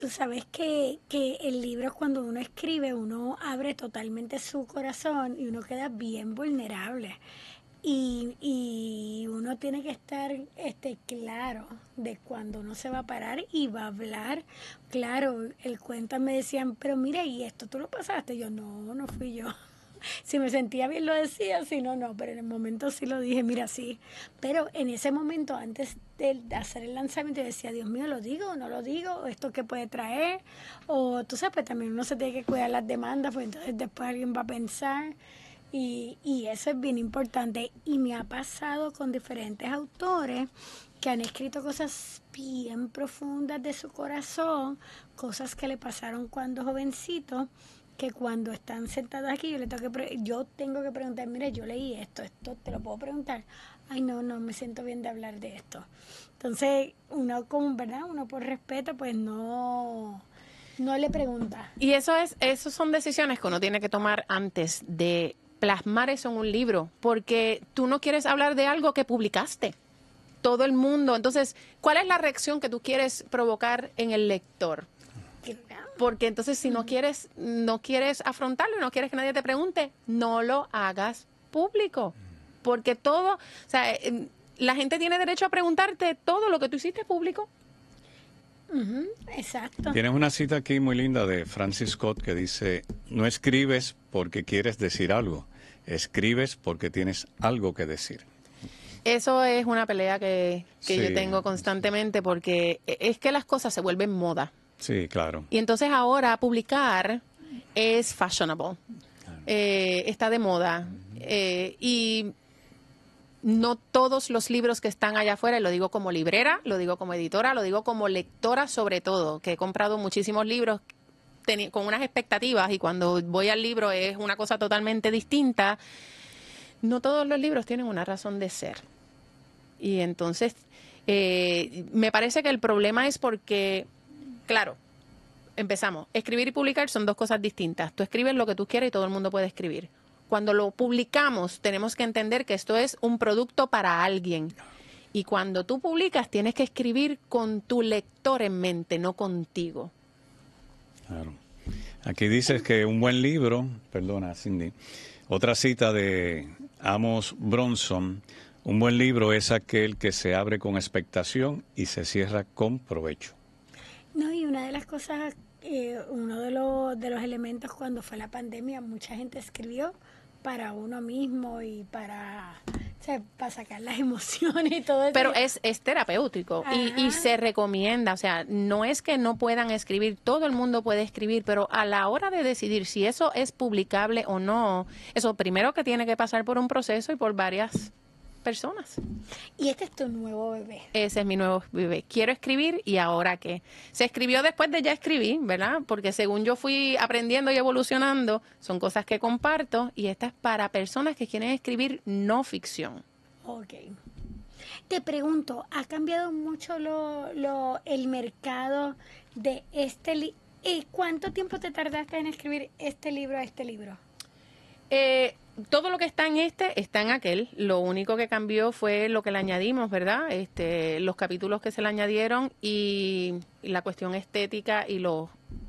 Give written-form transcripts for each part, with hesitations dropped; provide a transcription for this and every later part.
Tú sabes que el libro, cuando uno escribe, uno abre totalmente su corazón y uno queda bien vulnerable. Y uno tiene que estar claro de cuando uno se va a parar y va a hablar. Claro, el cuento me decían, pero mira, ¿y esto tú lo pasaste? Yo, no, no fui yo. Si me sentía bien lo decía, si no, no, pero en el momento sí lo dije, mira, sí. Pero en ese momento, antes de hacer el lanzamiento, yo decía, Dios mío, ¿lo digo o no lo digo? ¿Esto qué puede traer? O tú sabes, pues también uno se tiene que cuidar las demandas, pues entonces después alguien va a pensar. Y eso es bien importante. Y me ha pasado con diferentes autores que han escrito cosas bien profundas de su corazón, cosas que le pasaron cuando jovencito, que cuando están sentados aquí yo tengo que preguntar, mira, yo leí esto te lo puedo preguntar. Ay, no, no me siento bien de hablar de esto. Entonces, ¿verdad? Uno por respeto, pues no le pregunta. Y eso son decisiones que uno tiene que tomar antes de plasmar eso en un libro, porque tú no quieres hablar de algo que publicaste. Todo el mundo. Entonces, ¿cuál es la reacción que tú quieres provocar en el lector? Porque entonces si no quieres afrontarlo, no quieres que nadie te pregunte, no lo hagas público. Porque todo, o sea, la gente tiene derecho a preguntarte todo lo que tú hiciste público. Exacto. Tienes una cita aquí muy linda de Francis Scott que dice, no escribes porque quieres decir algo, escribes porque tienes algo que decir. Eso es una pelea que Sí. yo tengo constantemente, porque es que las cosas se vuelven moda. Sí, claro. Y entonces ahora publicar es fashionable, está de moda. Y no todos los libros que están allá afuera, y lo digo como librera, lo digo como editora, lo digo como lectora sobre todo, que he comprado muchísimos libros con unas expectativas y cuando voy al libro es una cosa totalmente distinta. No todos los libros tienen una razón de ser. Y entonces me parece que el problema es porque, claro, empezamos, escribir y publicar son dos cosas distintas. Tú escribes lo que tú quieres y todo el mundo puede escribir. Cuando lo publicamos, tenemos que entender que esto es un producto para alguien. Y cuando tú publicas, tienes que escribir con tu lector en mente, no contigo. Claro. Aquí dices que un buen libro, perdona, Cindy, otra cita de Amos Bronson, un buen libro es aquel que se abre con expectación y se cierra con provecho. No, y una de las cosas, uno de los elementos cuando fue la pandemia, mucha gente escribió para uno mismo y para sacar las emociones y todo eso. Pero es terapéutico y se recomienda, o sea, no es que no puedan escribir, todo el mundo puede escribir, pero a la hora de decidir si eso es publicable o no, eso primero que tiene que pasar por un proceso y por varias personas. Y este es tu nuevo bebé. Ese es mi nuevo bebé. Quiero escribir y ahora qué. Se escribió después de ya escribir, ¿verdad? Porque según yo fui aprendiendo y evolucionando, son cosas que comparto y esta es para personas que quieren escribir no ficción. Ok. Te pregunto, ¿ha cambiado mucho el mercado de este libro? ¿Cuánto tiempo te tardaste en escribir este libro a este libro? Todo lo que está en está en aquel. Lo único que cambió fue lo que le añadimos, ¿verdad? Los capítulos que se le añadieron y la cuestión estética y los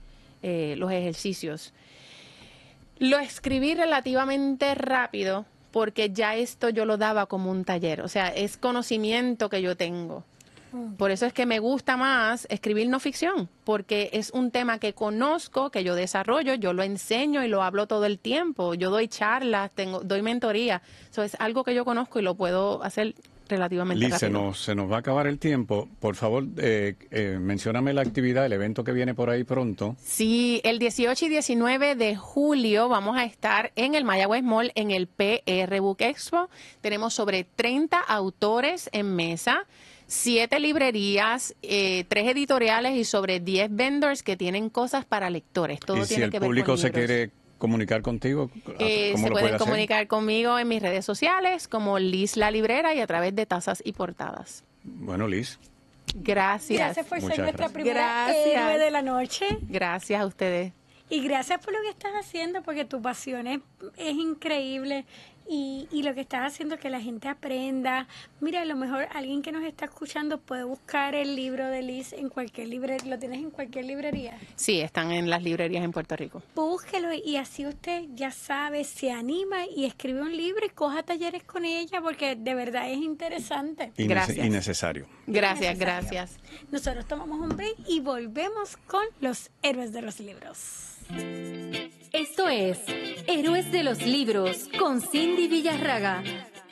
ejercicios. Lo escribí relativamente rápido porque ya esto yo lo daba como un taller. O sea, es conocimiento que yo tengo. Por eso es que me gusta más escribir no ficción, porque es un tema que conozco, que yo desarrollo, yo lo enseño y lo hablo todo el tiempo. Yo doy charlas, doy mentoría. Eso es algo que yo conozco y lo puedo hacer relativamente Liz, rápido. se nos va a acabar el tiempo. Por favor, mencióname la actividad, el evento que viene por ahí pronto. Sí, el 18 y 19 de julio vamos a estar en el Mayagüez Mall en el PR Book Expo. Tenemos sobre 30 autores en mesa, 7 librerías, 3 editoriales y sobre 10 vendors que tienen cosas para lectores. Todo Y si tiene el que ver público con se libros. quiere comunicar contigo, ¿cómo Se lo puede pueden hacer? comunicar conmigo en mis redes sociales como Liz la Librera y a través de Tazas y Portadas. Bueno, Liz. Gracias. Gracias por ser Muchas nuestra gracias. primera Gracias. héroe de la noche. Gracias a ustedes. Y gracias por lo que estás haciendo, porque tu pasión es increíble. Y lo que estás haciendo es que la gente aprenda. Mira, a lo mejor alguien que nos está escuchando puede buscar el libro de Liz en cualquier librería. ¿Lo tienes en cualquier librería? Sí, están en las librerías en Puerto Rico. Búsquelo y así usted ya sabe, se anima y escribe un libro y coja talleres con ella porque de verdad es interesante. Gracias. Y necesario. Gracias, Necesario. gracias. Nosotros tomamos un break y volvemos con los héroes de los libros. Esto es Héroes de los Libros con Cindy Villarraga.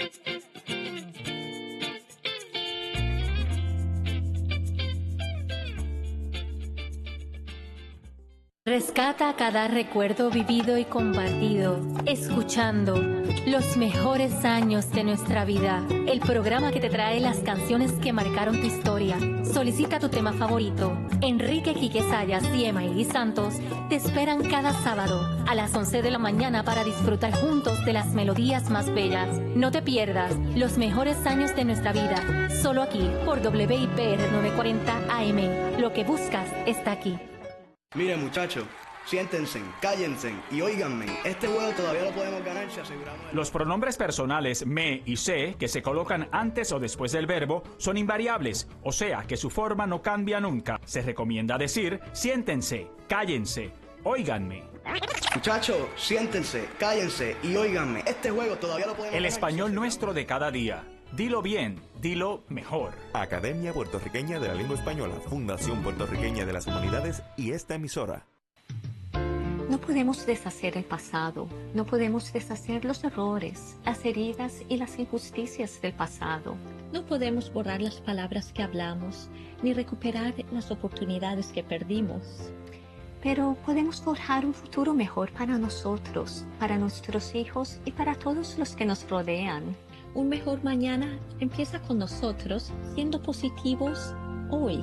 Rescata cada recuerdo vivido y compartido, escuchando los mejores años de nuestra vida. El programa que te trae las canciones que marcaron tu historia. Solicita tu tema favorito. Enrique Quique Sayas y Emaily Santos te esperan cada sábado a las 11 de la mañana para disfrutar juntos de las melodías más bellas. No te pierdas los mejores años de nuestra vida, solo aquí por WIPR 940 AM. Lo que buscas está aquí. Miren, muchachos, siéntense, cállense y óiganme. Este juego todavía lo podemos ganar si aseguramos... Los pronombres personales me y se, que se colocan antes o después del verbo, son invariables, o sea que su forma no cambia nunca. Se recomienda decir siéntense, cállense, óiganme. Muchachos, siéntense, cállense y óiganme. Este juego todavía lo podemos El ganar español si nuestro de cada día. Dilo bien, dilo mejor. Academia Puertorriqueña de la Lengua Española, Fundación Puertorriqueña de las Humanidades y esta emisora. No podemos deshacer el pasado, no podemos deshacer los errores, las heridas y las injusticias del pasado. No podemos borrar las palabras que hablamos, ni recuperar las oportunidades que perdimos. Pero podemos forjar un futuro mejor para nosotros, para nuestros hijos y para todos los que nos rodean. Un mejor mañana empieza con nosotros siendo positivos hoy.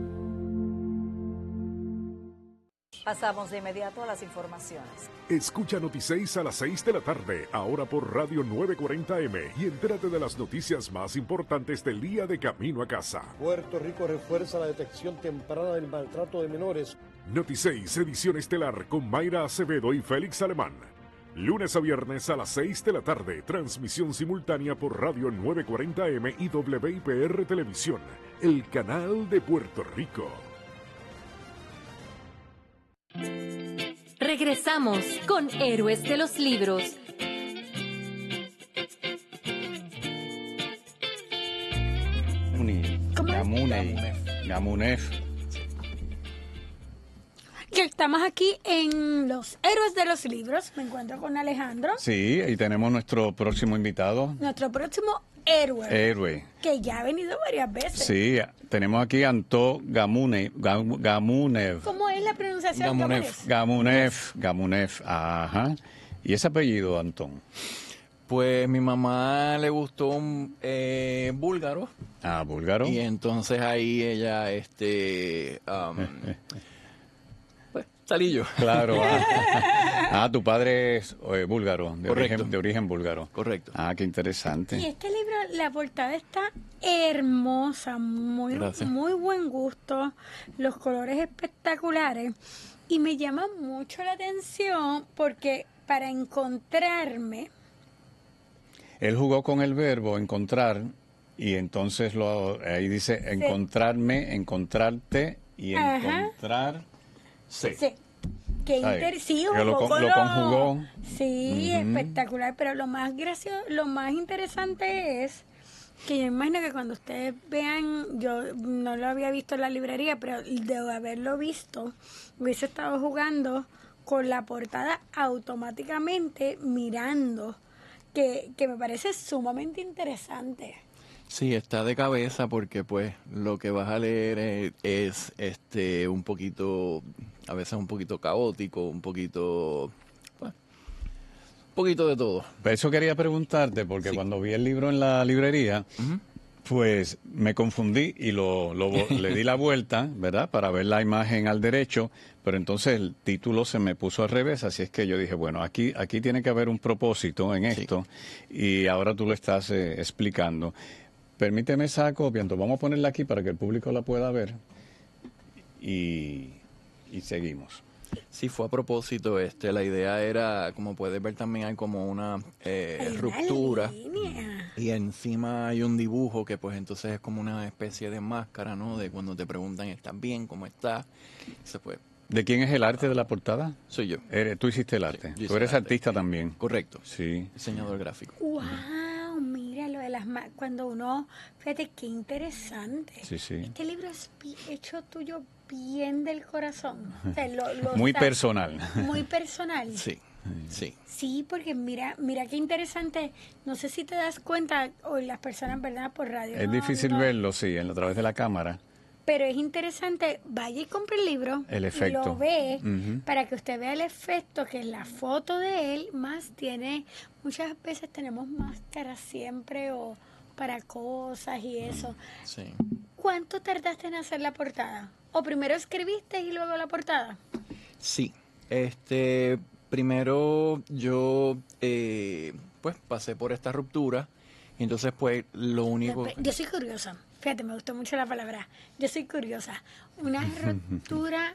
Pasamos de inmediato a las informaciones. Escucha Noti6 a las 6 de la tarde, ahora por Radio 940M, y entérate de las noticias más importantes del día de camino a casa. Puerto Rico refuerza la detección temprana del maltrato de menores. Noti6, edición estelar con Mayra Acevedo y Félix Alemán. Lunes a viernes a las 6 de la tarde, transmisión simultánea por Radio 940M y WIPR Televisión, el canal de Puerto Rico. Regresamos con Héroes de los Libros. Gamunef. Que estamos aquí en los héroes de los libros. Me encuentro con Alejandro. Sí, y tenemos nuestro próximo invitado. Nuestro próximo héroe. Que ya ha venido varias veces. Sí, tenemos aquí a Antó Gamunev. ¿Cómo es la pronunciación? Gamunef. Ajá. ¿Y ese apellido, Antón? Pues mi mamá le gustó un búlgaro. Ah, búlgaro. Y entonces ahí ella, pues salí yo. Claro. Tu padre es búlgaro, de origen búlgaro. Correcto. Ah, qué interesante. Y este libro, la portada está hermosa, muy buen gusto, los colores espectaculares. Y me llama mucho la atención porque para encontrarme... Él jugó con el verbo encontrar y entonces ahí dice encontrarme, encontrarte y encontrarse. Sí. Sí, lo conjugó. Sí, espectacular. Pero lo más gracioso, lo más interesante es que yo imagino que cuando ustedes vean, yo no lo había visto en la librería, pero de haberlo visto, hubiese estado jugando con la portada automáticamente mirando, que me parece sumamente interesante. Sí, está de cabeza porque pues lo que vas a leer es un poquito, a veces un poquito caótico, un poquito de todo. Eso quería preguntarte porque cuando vi el libro en la librería, pues me confundí y le di la vuelta, ¿verdad? Para ver la imagen al derecho, pero entonces el título se me puso al revés, así es que yo dije, bueno, aquí tiene que haber un propósito en esto y ahora tú lo estás explicando. Permíteme esa copia, entonces vamos a ponerla aquí para que el público la pueda ver y seguimos. Sí, fue a propósito. La idea era, como puedes ver también hay como una ruptura. Y encima hay un dibujo que pues entonces es como una especie de máscara, ¿no? De cuando te preguntan, ¿estás bien? ¿Cómo estás? Se fue. ¿De quién es el arte de la portada? Soy yo. Tú hiciste el arte. Sí, Tú eres artista también. Correcto. Sí. Diseñador gráfico. ¡Wow! Mira lo de las cuando uno, fíjate qué interesante. Sí, sí. Este libro es hecho tuyo bien del corazón. O sea, Muy personal. Muy personal. Sí. Sí. Sí, porque mira qué interesante. No sé si te das cuenta, o las personas, ¿verdad? Por radio. Es difícil verlo, sí, a través de la cámara. Pero es interesante, vaya y compre el libro. El efecto. Lo ve Ujú. para que usted vea el efecto, que es la foto de él, más tiene, muchas veces tenemos máscaras siempre o para cosas y eso. Sí. ¿Cuánto tardaste en hacer la portada? ¿O primero escribiste y luego la portada? Sí. Primero yo pues pasé por esta ruptura y entonces pues lo único... Yo soy curiosa. Fíjate, me gustó mucho la palabra. Yo soy curiosa. Una ruptura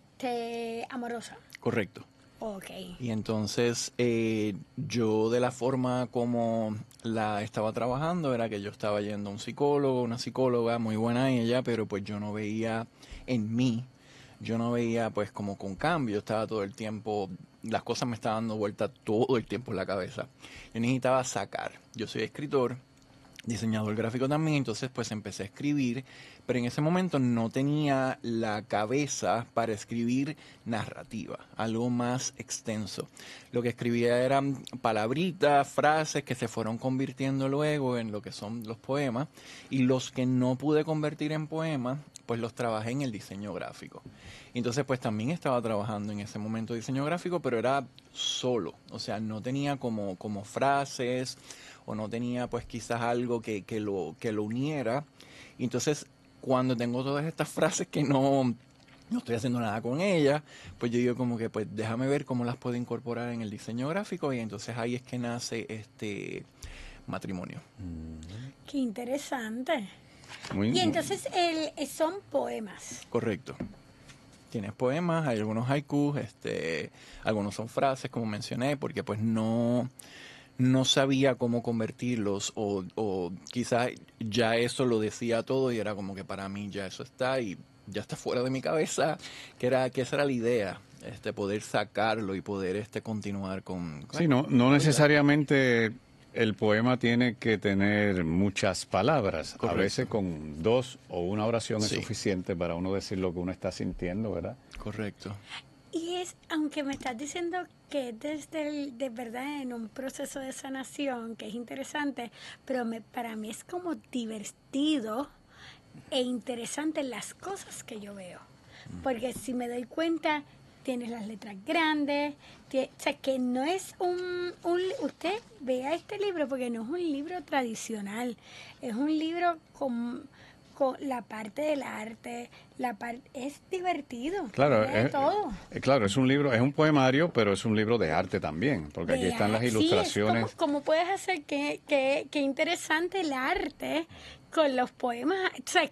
amorosa. Correcto. Ok. Y entonces yo de la forma como la estaba trabajando era que yo estaba yendo a un psicólogo, una psicóloga muy buena ella, pero pues yo no veía en mí, yo no veía pues como con cambio, estaba todo el tiempo, las cosas me estaban dando vuelta todo el tiempo en la cabeza. Yo necesitaba sacar, yo soy escritor, diseñador gráfico también, entonces pues empecé a escribir, pero en ese momento no tenía la cabeza para escribir narrativa, algo más extenso. Lo que escribía eran palabritas, frases que se fueron convirtiendo luego en lo que son los poemas, y los que no pude convertir en poemas, pues los trabajé en el diseño gráfico. Entonces pues también estaba trabajando en ese momento diseño gráfico, pero era solo, o sea, no tenía como frases, o no tenía pues quizás algo que lo uniera. Y entonces cuando tengo todas estas frases que no estoy haciendo nada con ellas, pues yo digo como que pues déjame ver cómo las puedo incorporar en el diseño gráfico, y entonces ahí es que nace este matrimonio. Qué interesante. Muy, y entonces son poemas. Correcto. Tienes poemas, hay algunos haikus, algunos son frases como mencioné, porque pues no sabía cómo convertirlos, o quizás ya eso lo decía todo y era como que para mí ya eso está y ya está fuera de mi cabeza, que esa era la idea, poder sacarlo y poder continuar con... Sí, no necesariamente el poema tiene que tener muchas palabras. Correcto. A veces con 2 o una oración es suficiente para uno decir lo que uno está sintiendo, ¿verdad? Correcto. Y aunque me estás diciendo que de verdad en un proceso de sanación, que es interesante, pero para mí es como divertido e interesante las cosas que yo veo. Porque si me doy cuenta, tienes las letras grandes, o sea, que no es usted vea este libro, porque no es un libro tradicional, es un libro con la parte del arte, es divertido. Claro, todo. Claro, es un libro, es un poemario, pero es un libro de arte también, porque aquí están las ilustraciones. Sí, ¿cómo puedes hacer que interesante el arte con los poemas? O sea,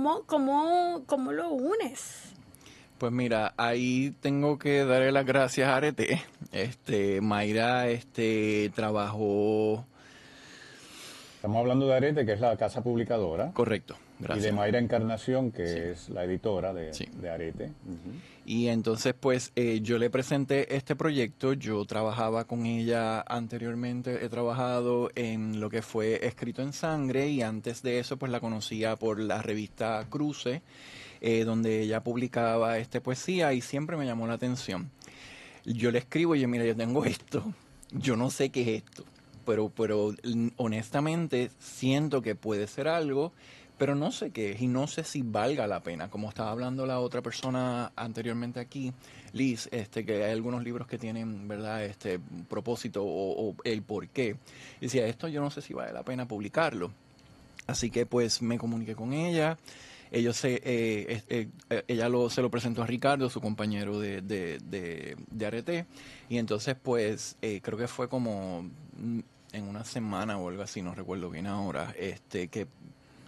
¿cómo lo unes? Pues mira, ahí tengo que darle las gracias a Arete. Mayra trabajó... Estamos hablando de Arete, que es la casa publicadora. Correcto, gracias. Y de Mayra Encarnación, que es la editora de Arete. Y entonces, pues, yo le presenté este proyecto. Yo trabajaba con ella anteriormente. He trabajado en lo que fue Escrito en Sangre, y antes de eso, pues, la conocía por la revista Cruce, donde ella publicaba poesía, y siempre me llamó la atención. Yo le escribo y yo, mira, yo tengo esto. Yo no sé qué es esto. Pero honestamente siento que puede ser algo, pero no sé qué es y no sé si valga la pena. Como estaba hablando la otra persona anteriormente aquí, Liz, que hay algunos libros que tienen, ¿verdad?, propósito o el por qué. Y decía, esto yo no sé si vale la pena publicarlo. Así que pues me comuniqué con ella. Ella se lo presentó a Ricardo, su compañero de Arete, y entonces pues creo que fue como en una semana o algo así, no recuerdo bien ahora, que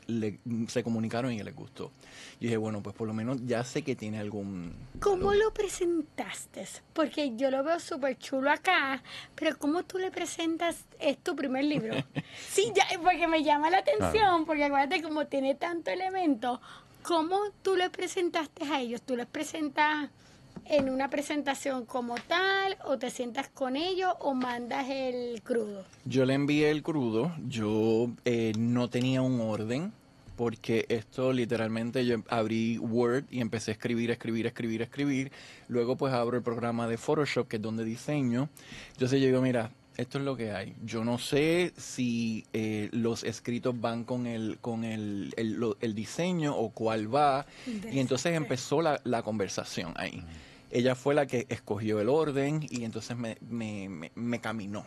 se comunicaron y les gustó. Y dije, bueno, pues por lo menos ya sé que tiene algún... ¿Cómo lo presentaste? Porque yo lo veo súper chulo acá, pero ¿cómo tú le presentas? Es tu primer libro. Sí, ya, porque me llama la atención, porque acuérdate, como tiene tanto elemento, ¿cómo tú le presentaste a ellos? ¿Tú les presentas en una presentación como tal, o te sientas con ellos, o mandas el crudo? Yo le envié el crudo, yo no tenía un orden, porque esto literalmente yo abrí Word y empecé a escribir. Luego pues abro el programa de Photoshop, que es donde diseño. Entonces yo digo, mira, esto es lo que hay. Yo no sé si los escritos van con el diseño o cuál va. Y entonces empezó la conversación ahí. Ella fue la que escogió el orden y entonces me caminó.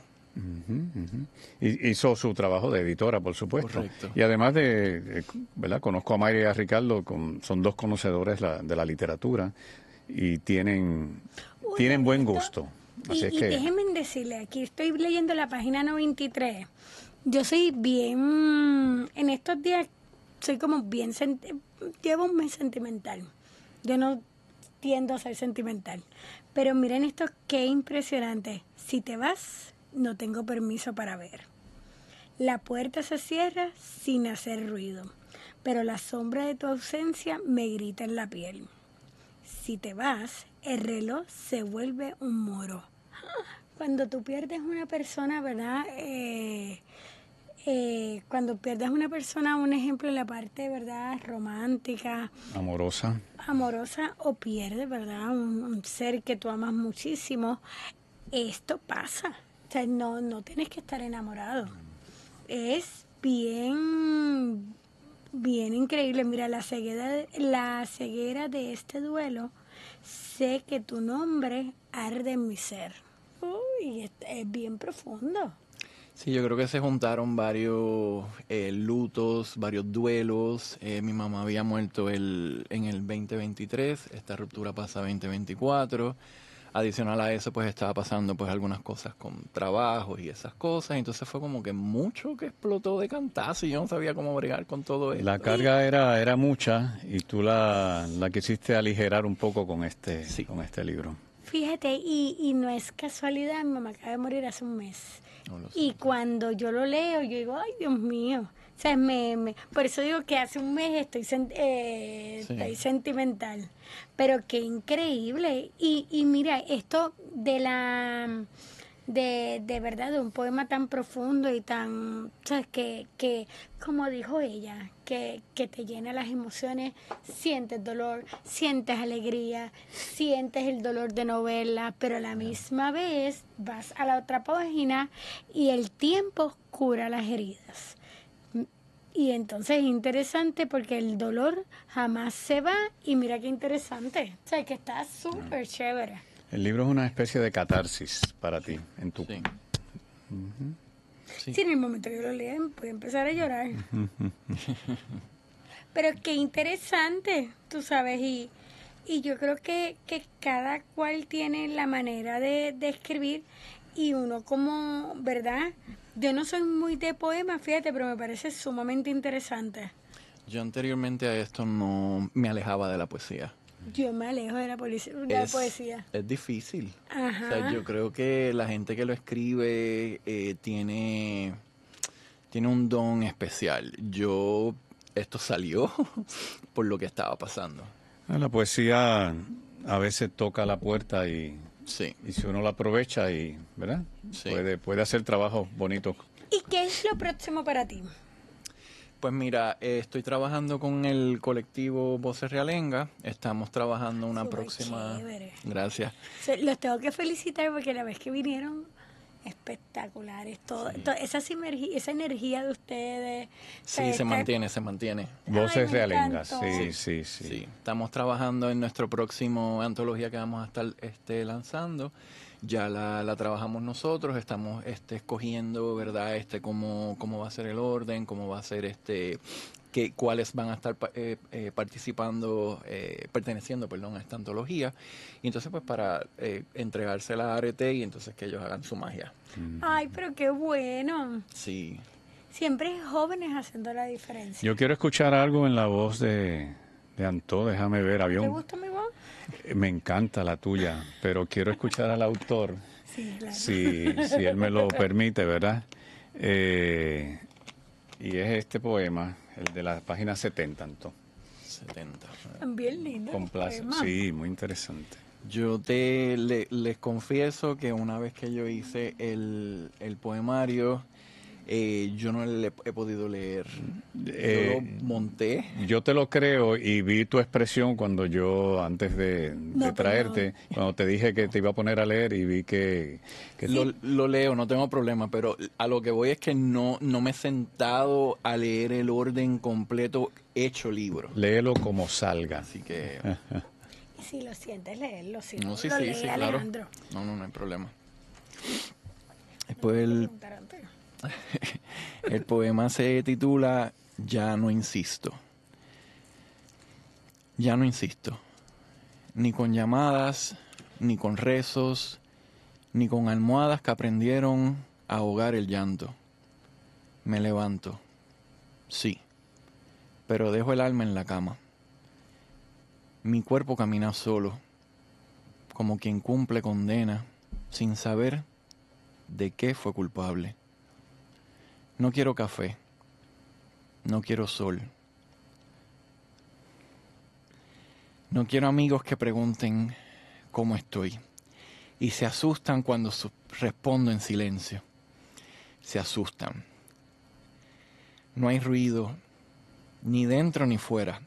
Y hizo su trabajo de editora, por supuesto. Correcto. Y además ¿verdad? Conozco a Mayra y a Ricardo, son dos conocedores de la literatura y tienen buen gusto. Así es que... déjenme decirle, aquí estoy leyendo la página 93. Yo soy bien, en estos días, soy como bien, llevo un mes sentimental. Yo no tiendo a ser sentimental. Pero miren esto, qué impresionante. Si te vas, no tengo permiso para ver. La puerta se cierra sin hacer ruido, pero la sombra de tu ausencia me grita en la piel. Si te vas, el reloj se vuelve un moro. Cuando tú pierdes una persona, ¿verdad? Cuando pierdes una persona, un ejemplo en la parte, ¿verdad? Romántica. Amorosa, O pierdes, ¿verdad? Un ser que tú amas muchísimo. Esto pasa. O sea, no tienes que estar enamorado. Es bien increíble. Mira, la ceguera de este duelo. Sé que tu nombre arde en mi ser. Uy, es bien profundo. Sí, yo creo que se juntaron varios lutos, varios duelos. Mi mamá había muerto en el 2023, esta ruptura pasa 2024. Adicional a eso, pues estaba pasando pues algunas cosas con trabajos y esas cosas. Entonces fue como que mucho que explotó de cantazo y yo no sabía cómo bregar con todo eso. La carga era mucha y tú la quisiste aligerar un poco con este libro. Fíjate, y no es casualidad, mi mamá acaba de morir hace un mes. Y cuando yo lo leo, yo digo, ay, Dios mío. O sea, por eso digo que hace un mes estoy sentimental. Pero qué increíble. Y mira, esto de verdad, de un poema tan profundo y tan, ¿sabes? Que como dijo ella, que te llena las emociones, sientes dolor, sientes alegría, sientes el dolor de novela, pero a la misma vez vas a la otra página y el tiempo cura las heridas. Y entonces es interesante porque el dolor jamás se va y mira qué interesante, o sea, que está súper chévere. El libro es una especie de catarsis para ti, en tu... Sí. Sí, en el momento que yo lo lea, puedo empezar a llorar. Pero qué interesante, tú sabes, y yo creo que cada cual tiene la manera de escribir y uno como, ¿verdad? Yo no soy muy de poemas, fíjate, pero me parece sumamente interesante. Yo anteriormente a esto no me alejaba de la poesía. Yo me alejo de la poesía. Es difícil. Ajá. O sea, yo creo que la gente que lo escribe tiene un don especial. Esto salió por lo que estaba pasando. La poesía a veces toca la puerta y si uno la aprovecha ¿verdad? Sí. Puede hacer trabajos bonitos. ¿Y qué es lo próximo para ti? Pues mira, estoy trabajando con el colectivo Voces Realenga. Estamos trabajando una próxima... Chévere. Gracias. Los tengo que felicitar porque la vez que vinieron, espectaculares. Esa energía de ustedes. Sí, se mantiene. Voces Realenga, sí. Estamos trabajando en nuestro próximo antología que vamos a estar lanzando. Ya la trabajamos nosotros, estamos escogiendo, ¿verdad? Cómo va a ser el orden, cómo va a ser cuáles van a estar perteneciendo a esta antología. Y entonces pues para entregársela a Arete y entonces que ellos hagan su magia. Ay, pero qué bueno. Sí. Siempre jóvenes haciendo la diferencia. Yo quiero escuchar algo en la voz de Antó, déjame ver. ¿Te gusta mi voz? Me encanta la tuya, pero quiero escuchar al autor, Sí, claro. si él me lo permite, ¿verdad? Y es este poema, el de la página 70, Antó. 70. Bien lindo. Complace. poema. Sí, muy interesante. Yo les confieso que una vez que yo hice el poemario, yo no le he podido leer. Yo lo monté. Yo te lo creo y vi tu expresión cuando yo, antes de traerte, cuando te dije que te iba a poner a leer y vi que Lo leo, no tengo problema, pero a lo que voy es que no me he sentado a leer el orden completo hecho libro. léelo como salga. Así que... Y si lo sientes, léelo. Si No, no, sí, lo sí, lee sí, claro. Alejandro. No hay problema. Después el poema se titula Ya no insisto. Ya no insisto. Ni con llamadas, ni con rezos, ni con almohadas que aprendieron a ahogar el llanto. Me levanto. Sí. Pero dejo el alma en la cama. Mi cuerpo camina solo, como quien cumple condena, sin saber de qué fue culpable. No quiero café, no quiero sol. No quiero amigos que pregunten cómo estoy y se asustan cuando respondo en silencio. Se asustan. No hay ruido, ni dentro ni fuera.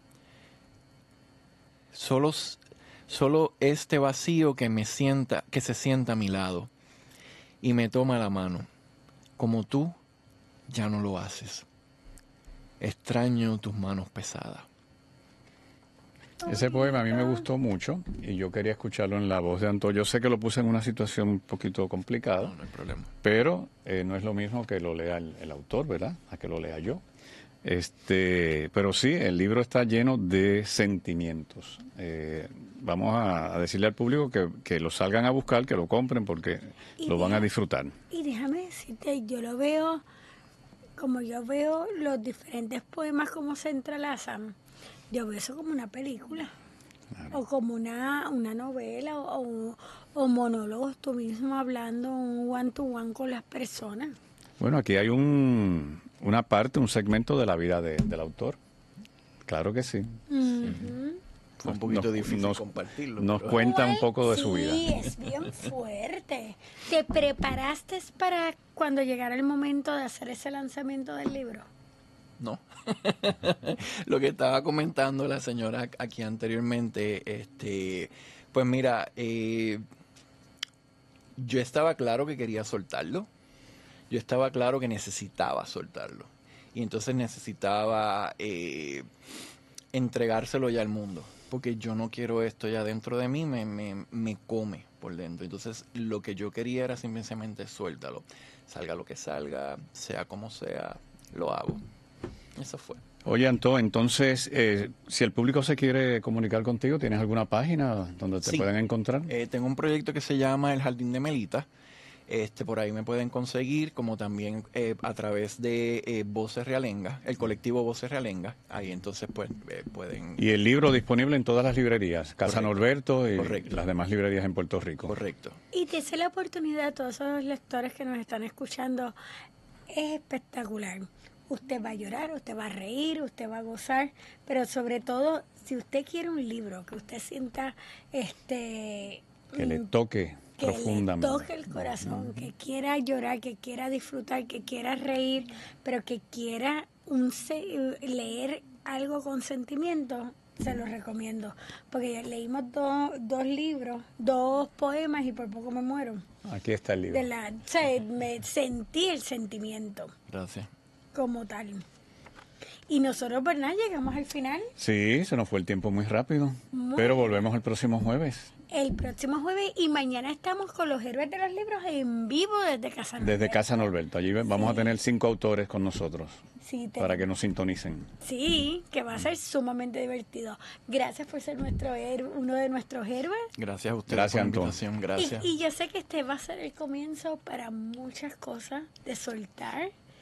Solo este vacío que se sienta a mi lado y me toma la mano, como tú ya no lo haces. Extraño tus manos pesadas. Ese poema a mí me gustó mucho y yo quería escucharlo en la voz de Antó. Yo sé que lo puse en una situación un poquito complicada, No hay problema. pero no es lo mismo que lo lea el autor, ¿verdad? A que lo lea yo. Pero sí, el libro está lleno de sentimientos. Vamos a decirle al público que lo salgan a buscar, que lo compren porque lo van a disfrutar. Y déjame decirte, yo lo veo, como yo veo los diferentes poemas como se entrelazan, yo veo eso como una película. Claro. O como una novela o monólogos, tú mismo hablando un one-to-one con las personas. Bueno, aquí hay una parte, un segmento de la vida del autor. Claro que sí. Fue un poquito difícil compartirlo. Nos cuenta un poco de su vida. Sí, es bien fuerte. ¿Te preparaste para cuando llegara el momento de hacer ese lanzamiento del libro? No. Lo que estaba comentando la señora aquí anteriormente, pues mira, yo estaba claro que quería soltarlo. Yo estaba claro que necesitaba soltarlo. Y entonces necesitaba entregárselo ya al mundo. Porque yo no quiero esto ya dentro de mí, me come por dentro. Entonces lo que yo quería era simplemente suéltalo. Salga lo que salga, sea como sea, lo hago. Eso fue. Oye, Antó, entonces, si el público se quiere comunicar contigo, ¿tienes alguna página donde te pueden encontrar? Tengo un proyecto que se llama El Jardín de Melita. Por ahí me pueden conseguir, como también a través de Voces Realenga, el colectivo Voces Realenga. Ahí entonces pues pueden... Y el libro disponible en todas las librerías, Casa Norberto y Correcto. las demás librerías en Puerto Rico. Correcto. Y te sé la oportunidad a todos esos lectores que nos están escuchando. Es espectacular. Usted va a llorar, usted va a reír, usted va a gozar, pero sobre todo, si usted quiere un libro que usted sienta que le toque profundamente, le toque el corazón, que quiera llorar, que quiera disfrutar, que quiera reír, pero que quiera leer algo con sentimiento, se lo recomiendo, porque ya leímos dos libros, 2 poemas y por poco me muero. Aquí está el libro. Me sentí el sentimiento. Gracias. Como tal. Y nosotros, ¿verdad? Llegamos al final. Sí, se nos fue el tiempo muy rápido, pero volvemos el próximo jueves. El próximo jueves y mañana estamos con los héroes de los libros en vivo desde Casa Norberto. Desde Casa Norberto. Allí vamos a tener 5 autores con nosotros para que nos sintonicen. Sí, que va a ser sumamente divertido. Gracias por ser uno de nuestros héroes. Gracias a usted por la invitación. Gracias. Y yo sé que este va a ser el comienzo para muchas cosas de soltar,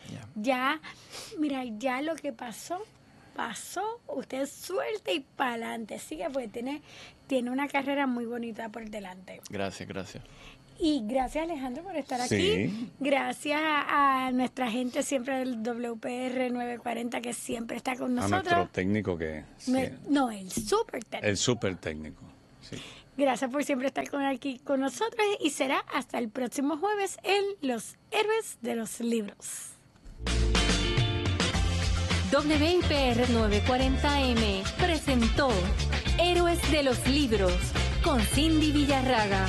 Ya, mira, ya lo que pasó, usted suelte y pa'lante. Sigue, porque tiene una carrera muy bonita por delante. Gracias. Y gracias, Alejandro, por estar Sí. aquí. Gracias a nuestra gente siempre del WPR 940 que siempre está con A nosotros. nuestro técnico que... No, el súper técnico. El súper técnico. Sí. Gracias por siempre estar aquí con nosotros y será hasta el próximo jueves en Los Héroes de los Libros. WIPR 940M presentó Héroes de los Libros con Cindy Villarraga.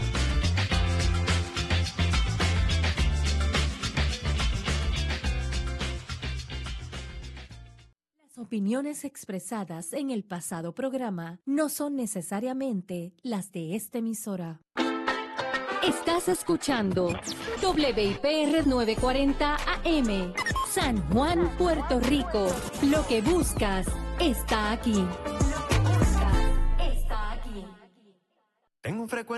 Las opiniones expresadas en el pasado programa no son necesariamente las de esta emisora. Estás escuchando WIPR 940 AM, San Juan, Puerto Rico. Lo que buscas está aquí. En un frecuente